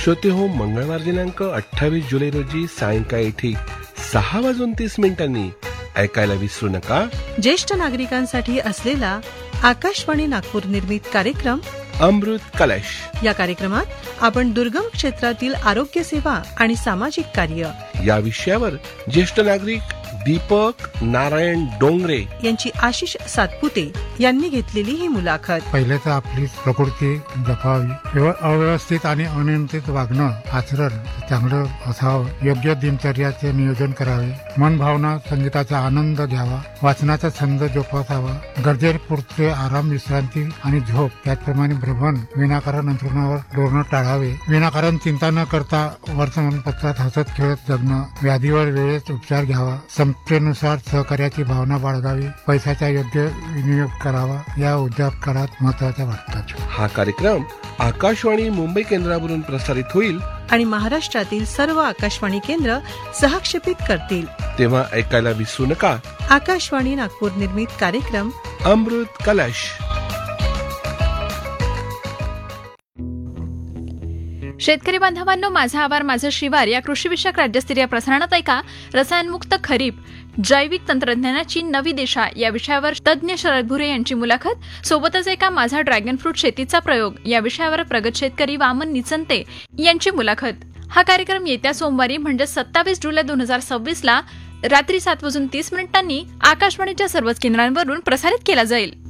श्रोते हो, मंगळवार दिनांक 28 जुलै रोजी सायंकाळी ठीक 6:30 ऐकायला विसरू नका ज्येष्ठ नागरिकांसाठी असलेला आकाशवाणी नागपूर निर्मित कार्यक्रम अमृत कलश. या कार्यक्रमात आपण दुर्गम क्षेत्रातील आरोग्य सेवा आणि सामाजिक कार्य या विषयावर ज्येष्ठ नागरिक दीपक नारायण डोंगरे यांची आशिष सातपुते यांनी घेतलेली ही मुलाखत. पहिले तर आपली प्रकृती जपावी, केवळ अव्यवस्थित आणि अनियंत्रित वागणं, आचरण चांगलं असावं, योग्य दिनचर्याचे नियोजन करावे, मन भावना संगीताचा आनंद घ्यावा, वाचनाचा छंद जोपासावा, गरजेपुरते आराम, विश्रांती आणि झोप, त्याचप्रमाणे भ्रमण, विनाकारण अंथरुणावर लोळणं टाळावे, विनाकारण चिंता न करता वर्तमानपत्रात हसत खेळत जगणं, व्याधीवर वेळेत उपचार घ्यावा, क्षमतेनुसार सहकार्याची भावना बाळगावी, पैशाचा योग्य विनियोग करावा, या उद्याप काळात महत्वाच्या वाटतात. हा कार्यक्रम आकाशवाणी मुंबई केंद्रावरून प्रसारित होईल आणि महाराष्ट्रातील सर्व आकाशवाणी केंद्र सहक्षेपित करतील. तेव्हा ऐकायला विसरू नका आकाशवाणी नागपूर निर्मित कार्यक्रम अमृत कलश. शेतकरी बांधवांनो, माझा आवार माझं शिवार या कृषीविषयक राज्यस्तरीय प्रसारणात ऐका रसायनमुक्त खरीप, जैविक तंत्रज्ञानाची नवी दिशा या विषयावर तज्ज्ञ शरद भुरे यांची मुलाखत. सोबतच ऐका माझा ड्रॅगन फ्रूट शेतीचा प्रयोग या विषयावर प्रगत शेतकरी वामन निचंते यांची मुलाखत. हा कार्यक्रम येत्या सोमवारी म्हणजे 27 जुलै 2026 रात्री 7:30 आकाशवाणीच्या सर्वच केंद्रांवरून प्रसारित केला जाईल.